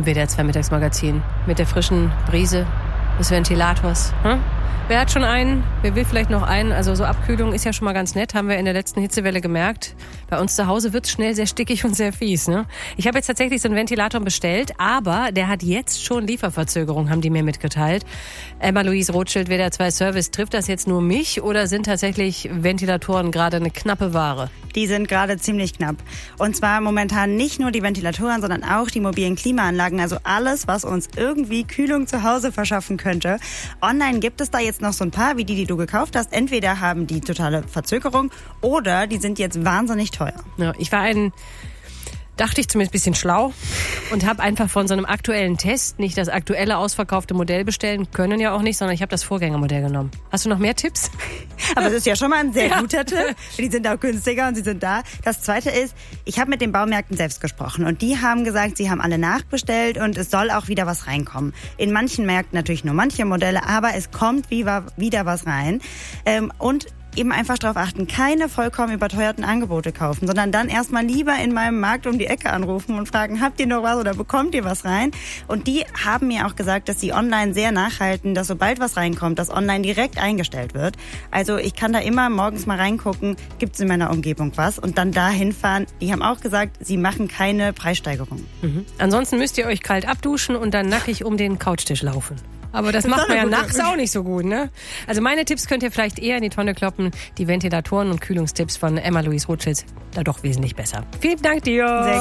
Im WDR 2 Mittagsmagazin. Mit der frischen Brise des Ventilators. Wer hat schon einen? Wer will vielleicht noch einen? Also so Abkühlung ist ja schon mal ganz nett, haben wir in der letzten Hitzewelle gemerkt. Bei uns zu Hause wird's schnell sehr stickig und sehr fies. Ne? Ich habe jetzt tatsächlich so einen Ventilator bestellt, aber der hat jetzt schon Lieferverzögerung, haben die mir mitgeteilt. Emma-Louise Rothschild, WDR 2 Service, trifft das jetzt nur mich oder sind tatsächlich Ventilatoren gerade eine knappe Ware? Die sind gerade ziemlich knapp. Und zwar momentan nicht nur die Ventilatoren, sondern auch die mobilen Klimaanlagen. Also alles, was uns irgendwie Kühlung zu Hause verschaffen könnte. Online gibt es da jetzt noch so ein paar, wie die du gekauft hast. Entweder haben die totale Verzögerung oder die sind jetzt wahnsinnig teuer. Ja, dachte ich zumindest ein bisschen schlau und habe einfach von so einem aktuellen Test nicht das aktuelle ausverkaufte Modell bestellen können, ja auch nicht, sondern ich habe das Vorgängermodell genommen. Hast du noch mehr Tipps? Aber es ist ja schon mal ein sehr guter Tipp. Die sind auch günstiger und sie sind da. Das Zweite ist, ich habe mit den Baumärkten selbst gesprochen und die haben gesagt, sie haben alle nachbestellt und es soll auch wieder was reinkommen. In manchen Märkten natürlich nur manche Modelle, aber es kommt wieder was rein. Und eben einfach darauf achten, keine vollkommen überteuerten Angebote kaufen, sondern dann erstmal lieber in meinem Markt um die Ecke anrufen und fragen, habt ihr noch was oder bekommt ihr was rein? Und die haben mir auch gesagt, dass sie online sehr nachhalten, dass sobald was reinkommt, das online direkt eingestellt wird. Also ich kann da immer morgens mal reingucken, gibt es in meiner Umgebung was und dann da hinfahren. Die haben auch gesagt, sie machen keine Preissteigerung. Ansonsten müsst ihr euch kalt abduschen und dann nackig um den Couchtisch laufen. Aber das macht man ja nachts auch nicht so gut, ne? Also meine Tipps könnt ihr vielleicht eher in die Tonne kloppen. Die Ventilatoren und Kühlungstipps von Emma-Louise Rothschild da doch wesentlich besser. Vielen Dank dir.